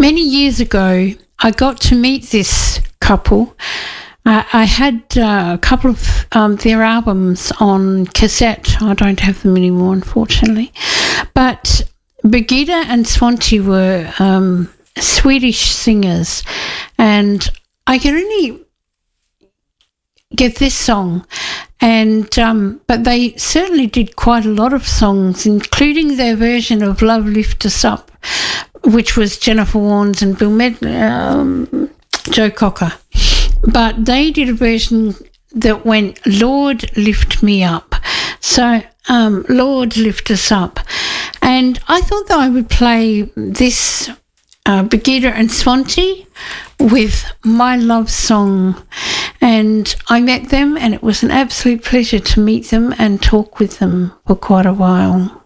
Many years ago, I got to meet this couple. I had a couple of their albums on cassette. I don't have them anymore, unfortunately. But Birgitta and Svante were Swedish singers, and I can only get this song, and but they certainly did quite a lot of songs, including their version of "Love Lift Us Up," which was Jennifer Warnes and Bill Joe Cocker. But they did a version that went, "Lord, lift me up." So, Lord, lift us up. And I thought that I would play this Birgitta and Svante with my love song. And I met them, and it was an absolute pleasure to meet them and talk with them for quite a while.